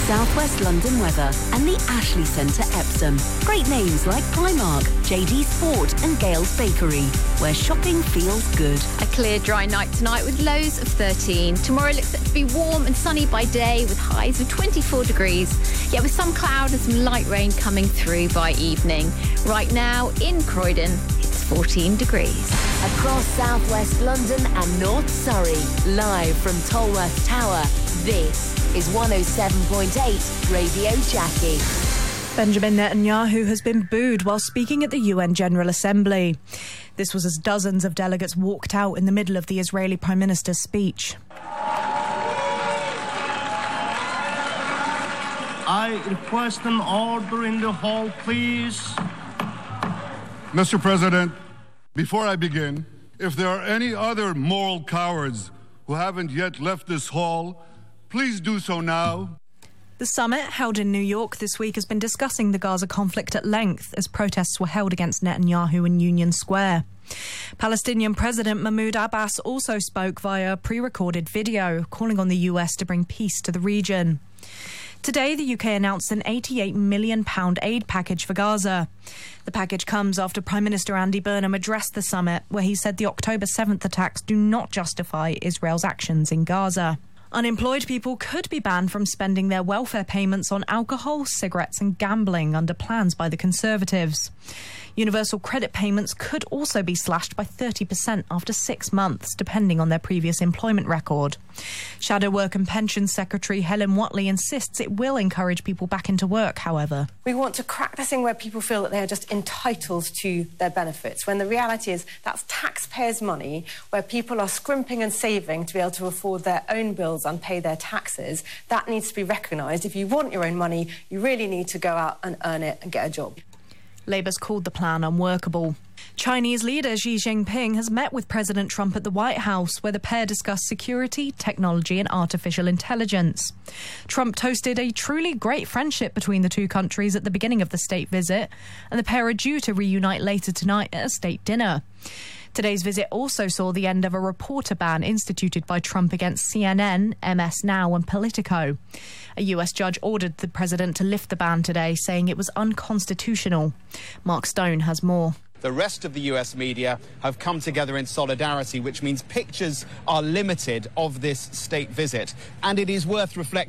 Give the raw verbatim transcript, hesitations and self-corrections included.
South West London weather and the Ashley Centre Epsom. Great names like Primark, J D Sport and Gales Bakery, where shopping feels good. A clear, dry night tonight with lows of thirteen. Tomorrow looks set to be warm and sunny by day with highs of twenty-four degrees. Yet with some cloud and some light rain coming through by evening. Right now in Croydon, it's fourteen degrees. Across South West London and North Surrey, live from Tolworth Tower, this is one oh seven point eight Radio Jackie. Benjamin Netanyahu has been booed while speaking at the U N General Assembly. This was as dozens of delegates walked out in the middle of the Israeli Prime Minister's speech. I request an order in the hall, please. Mister President, before I begin, if there are any other moral cowards who haven't yet left this hall, please do so now. The summit, held in New York this week, has been discussing the Gaza conflict at length as protests were held against Netanyahu in Union Square. Palestinian President Mahmoud Abbas also spoke via a pre-recorded video, calling on the U S to bring peace to the region. Today, the U K announced an eighty-eight million pounds aid package for Gaza. The package comes after Prime Minister Andy Burnham addressed the summit, where he said the October seventh attacks do not justify Israel's actions in Gaza. Unemployed people could be banned from spending their welfare payments on alcohol, cigarettes and gambling under plans by the Conservatives. Universal credit payments could also be slashed by thirty percent after six months, depending on their previous employment record. Shadow Work and Pensions Secretary Helen Watley insists it will encourage people back into work, however. We want to crack the thing where people feel that they are just entitled to their benefits, when the reality is that's taxpayers' money, where people are scrimping and saving to be able to afford their own bills and pay their taxes. That needs to be recognised. If you want your own money, you really need to go out and earn it and get a job. Labour's called the plan unworkable. Chinese leader Xi Jinping has met with President Trump at the White House, where the pair discussed security, technology and artificial intelligence. Trump toasted a truly great friendship between the two countries at the beginning of the state visit, and the pair are due to reunite later tonight at a state dinner. Today's visit also saw the end of a reporter ban instituted by Trump against C N N, M S Now and Politico. A U S judge ordered the president to lift the ban today, saying it was unconstitutional. Mark Stone has more. The rest of the U S media have come together in solidarity, which means pictures are limited of this state visit. And it is worth reflecting